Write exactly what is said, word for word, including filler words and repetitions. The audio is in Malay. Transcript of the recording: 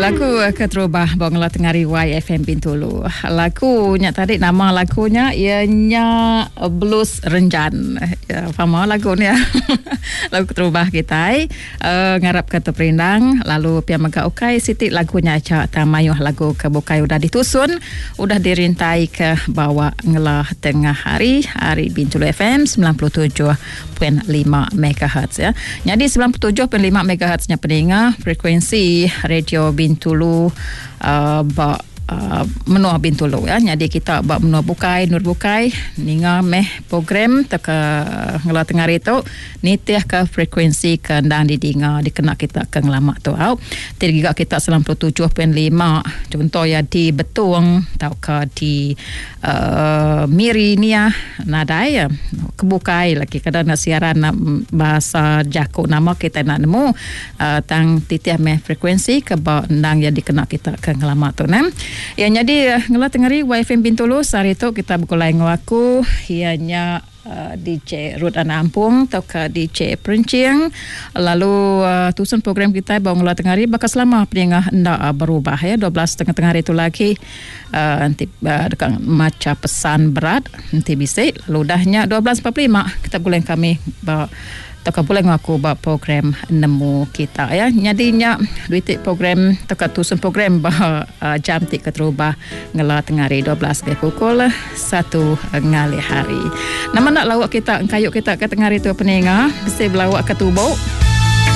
Lagu keterubah bangla tengari Y F M Bintulu. Lagunya tadi nama lagunya ianya Blues Renjan. Ya, faham lagu ni ya. Lagu keterubah kita. Uh, ngarap kata perindang lalu pia mega ukai siti lagunya Cak Tamayuh lagu kebukai udah ditusun, udah dirintai ke bawah ngelah tengah hari hari Bintulu F M sembilan puluh tujuh perpuluhan lima megahertz ya. Jadi sembilan puluh tujuh perpuluhan lima megahertz nya pendengar frekuensi radio Bintulu uh, ba uh, menua Bintulu ya. Jadi kita ba menua bukai nur bukai ninga meh program teka ngela tengah itu nitiah ke frekuensi ke ndang didinga dikena kita ke ngelama tu au. Tiga kita sembilan puluh tujuh perpuluhan lima contoh ya di Betung atau ke di uh, Miri ni ya nadai ya kebukai lagi kadang nak siaran nak bahasa Jaku nama kita nak nemu uh, tang titiah meh frekuensi ke ba ndang ya dikena kita ke ngelama tu nem. Ya jadi ngela tengari Y F M Bintulu sehari tu kita berkulai ngaku ianya uh, D J Ruth Anampung atau ke D J Perencing lalu uh, tusun program kita bawa ngela tengari bakal selama peningah ndak uh, berubah ya dua belas tengah tengah itu lagi uh, nanti uh, dekat macam pesan berat nanti bisa lalu dahnya dua belas empat puluh lima kita boleh kami bawa tak boleh ngaku bah program nemu kita ya. Nyadinya duit program tak tusun program bah uh, jam tik keterubah ngela tengari dua belas ke pukul satu ngali hari. Nama nak lawak kita kayuk kita ke tengari tu peningah mesti berlawak ke tubuh.